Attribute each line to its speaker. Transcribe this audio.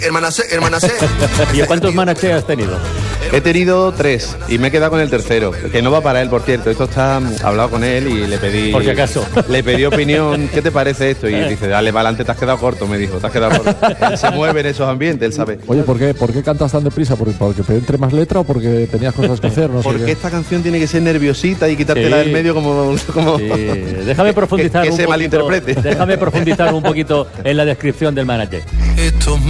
Speaker 1: hermana C.
Speaker 2: ¿Y cuántos manaché has tenido?
Speaker 3: He tenido 3 y me he quedado con el tercero, que no va para él, por cierto. Esto está hablado con él y le pedí...
Speaker 2: Por si acaso.
Speaker 3: Le pedí opinión, ¿qué te parece esto? Y dice, dale para adelante, te has quedado corto, me dijo, te has quedado corto. Él se mueve en esos ambientes, él sabe.
Speaker 4: Oye, ¿por qué cantas tan deprisa? ¿Porque te entre más letra o porque tenías cosas que hacer? No sé
Speaker 3: Porque
Speaker 4: qué.
Speaker 3: esta canción tiene que ser nerviosita y quitártela del medio como
Speaker 2: Sí. Déjame profundizar
Speaker 3: que
Speaker 2: un
Speaker 3: se
Speaker 2: poquito.
Speaker 3: malinterprete.
Speaker 2: Déjame profundizar un poquito en la descripción del manager.
Speaker 1: Estos